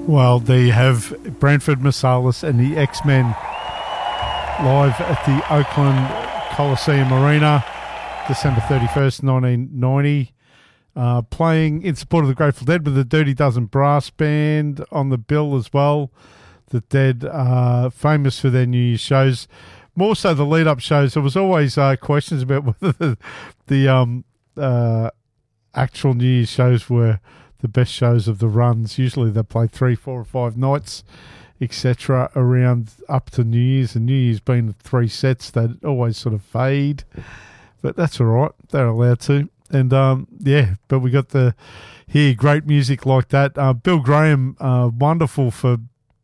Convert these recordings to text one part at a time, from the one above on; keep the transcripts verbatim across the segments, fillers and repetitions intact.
Well, there you have Branford Marsalis and the X-Men live at the Oakland Coliseum Arena, December thirty-first, nineteen ninety. Uh, playing in support of the Grateful Dead with the Dirty Dozen Brass Band on the bill as well. The Dead are famous for their New Year's shows. More so the lead-up shows. There was always uh, questions about whether the, the um, uh, actual New Year's shows were the best shows of the runs. Usually they play three, four or five nights, et cetera, around up to New Year's. And New Year's being three sets, they'd always sort of fade. But that's all right. They're allowed to. And, um, yeah, but we got to hear great music like that. Uh, Bill Graham, uh, wonderful for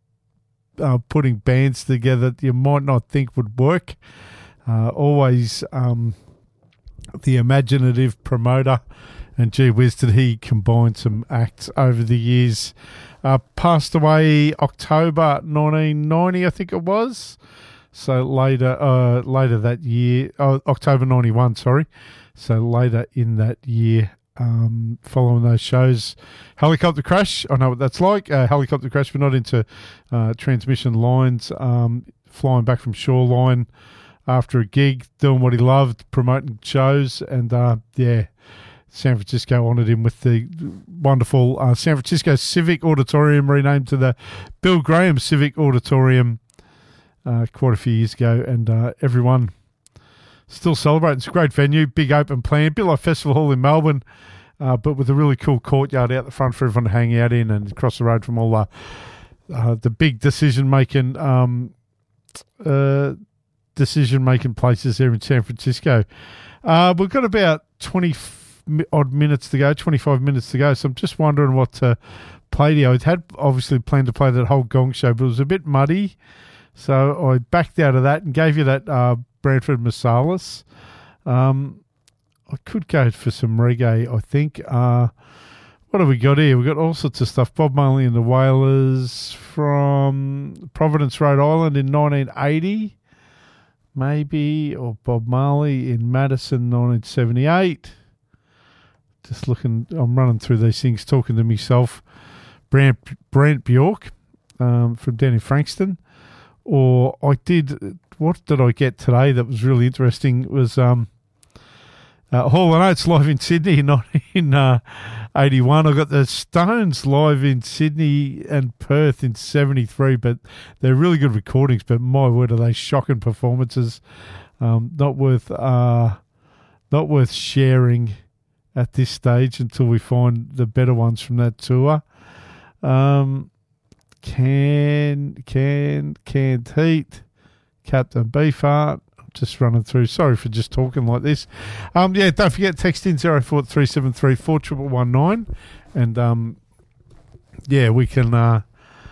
uh, putting bands together that you might not think would work. Uh, always um, the imaginative promoter. And gee whiz, did he combine some acts over the years. Uh, passed away October nineteen ninety, I think it was. So later uh, later that year, oh, October ninety-one, sorry. So later in that year, um, following those shows, helicopter crash. I know what that's like. Uh, helicopter crash. We're not into uh, transmission lines. Um, flying back from Shoreline after a gig, doing what he loved, promoting shows, and uh, yeah, San Francisco honoured him with the wonderful uh, San Francisco Civic Auditorium, renamed to the Bill Graham Civic Auditorium uh, quite a few years ago, and uh, everyone still celebrating. It's a great venue, big open plan, a bit like Festival Hall in Melbourne, uh, but with a really cool courtyard out the front for everyone to hang out in, and across the road from all the, uh, the big decision-making um, uh, decision-making places here in San Francisco. Uh, we've got about twenty odd minutes to go, twenty-five minutes to go, so I'm just wondering what to play to you. I had obviously planned to play that whole Gong Show, but it was a bit muddy, so I backed out of that and gave you that uh, Branford Marsalis. Um, I could go for some reggae, I think. Uh, what have we got here? We've got all sorts of stuff. Bob Marley and the Wailers from Providence, Rhode Island in nineteen eighty, maybe, or Bob Marley in Madison, nineteen seventy-eight. Just looking, I'm running through these things, talking to myself. Brant, Brant Bjork um, from down in Frankston. Or I did, what did I get today that was really interesting? It was um, uh, Hall and Oates live in Sydney in nineteen eighty-one. I got the Stones live in Sydney and Perth in seventy-three, but they're really good recordings, but my word, are they shocking performances. Um, not worth, uh, not worth sharing at this stage until we find the better ones from that tour. Um, can, can, Canned Heat, Captain Beefheart. I'm just running through. Sorry for just talking like this. Um, yeah, don't forget, text in zero four three seven three four one one nine. And, um, yeah, we can uh,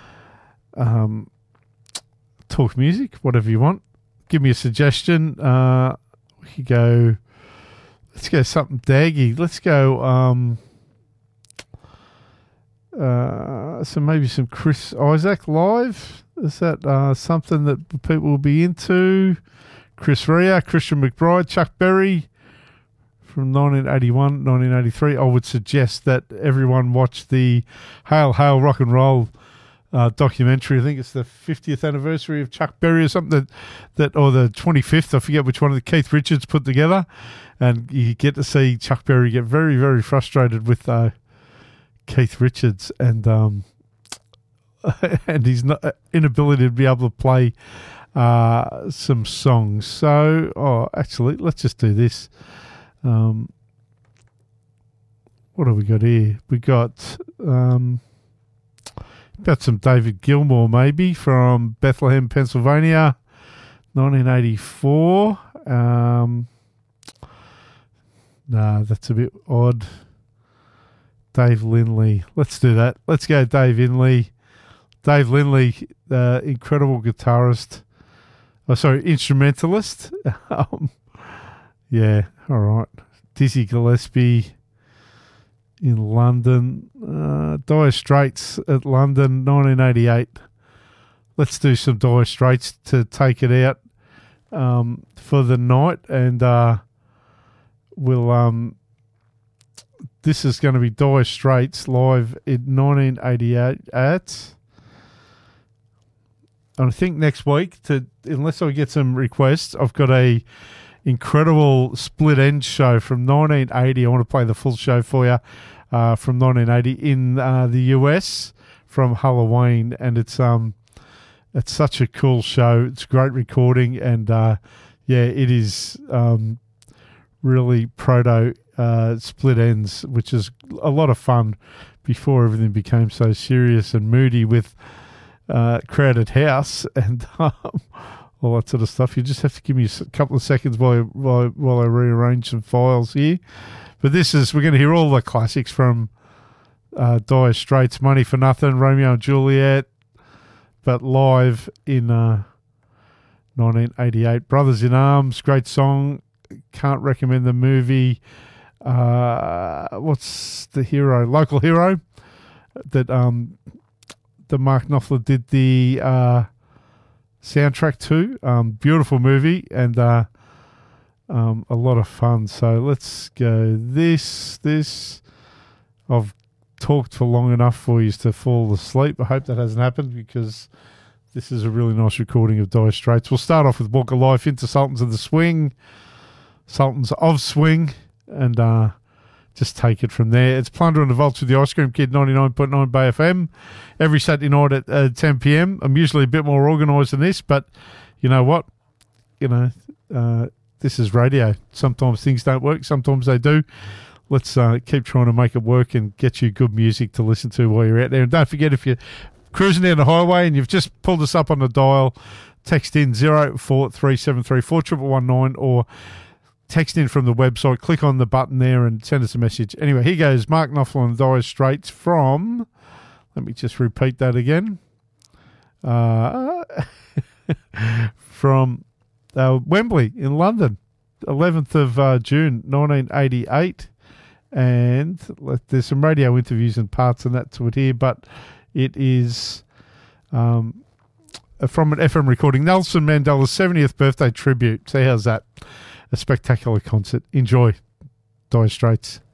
um, talk music, whatever you want. Give me a suggestion. Uh, we could go... Let's go something daggy. Let's go um, uh, so maybe some Chris Isaak live. Is that uh, something that people will be into? Chris Rea, Christian McBride, Chuck Berry from nineteen eighty-one, nineteen eighty-three. I would suggest that everyone watch the Hail, Hail Rock and Roll uh, documentary. I think it's the fiftieth anniversary of Chuck Berry or something, that, that or the twenty-fifth. I forget which one that Keith Richards put together. And you get to see Chuck Berry get very, very frustrated with uh, Keith Richards and um, and his not, inability to be able to play uh, some songs. So, oh, actually, let's just do this. Um, what have we got here? We got um, got some David Gilmour, maybe, from Bethlehem, Pennsylvania, nineteen eighty-four. Um Nah, that's a bit odd. Dave Lindley. Let's do that. Let's go Dave Lindley. Dave Lindley, uh, incredible guitarist. Oh, sorry, instrumentalist. um, yeah, all right. Dizzy Gillespie in London. Uh, Dire Straits at London, nineteen eighty-eight. Let's do some Dire Straits to take it out um, for the night. And... Uh, We'll, um, this is going to be Dire Straits live in nineteen eighty-eight at I think next week, to unless I get some requests, I've got a incredible split end show from nineteen eighty. I want to play the full show for you uh, from nineteen eighty in uh, the U S from Halloween, and it's um it's such a cool show. It's a great recording, and uh, yeah, it is um, really proto uh, split ends, which is a lot of fun before everything became so serious and moody with uh, Crowded House and um, all that sort of stuff. You just have to give me a couple of seconds while I, while, while I rearrange some files here. But this is, we're going to hear all the classics from uh, Dire Straits, Money for Nothing, Romeo and Juliet, but live in uh, nineteen eighty-eight. Brothers in Arms, great song. Can't recommend the movie. Uh, what's the hero? Local Hero that um, that Mark Knopfler did the uh, soundtrack to. Um, beautiful movie and uh, um, a lot of fun. So let's go this, this. I've talked for long enough for you to fall asleep. I hope that hasn't happened because this is a really nice recording of Dire Straits. We'll start off with Walk of Life into Sultans of the Swing, Sultans of Swing, and uh, just take it from there. It's Plunder and the Vulture with the Ice Cream Kid, ninety-nine point nine Bay F M, every Saturday night at uh, ten p.m. I'm usually a bit more organised than this, but you know what? You know, uh, this is radio. Sometimes things don't work, sometimes they do. Let's uh, keep trying to make it work and get you good music to listen to while you're out there. And don't forget, if you're cruising down the highway and you've just pulled us up on the dial, text in zero four three seven three four one one one nine or text in from the website. Click on the button there and send us a message. Anyway, here goes Mark Knopfler and Dire Straits from, let me just repeat that again, uh, from uh, Wembley in London, eleventh of uh, June nineteen eighty-eight. And there's some radio interviews and parts and that to it here, but it is um, from an F M recording. Nelson Mandela's seventieth birthday tribute. See, how's that? A spectacular concert. Enjoy. Dire Straits.